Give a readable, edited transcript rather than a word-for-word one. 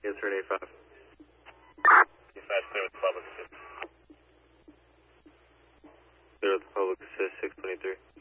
Yes, sir, 85. 85 clear with public assist. Clear with public assist, 623.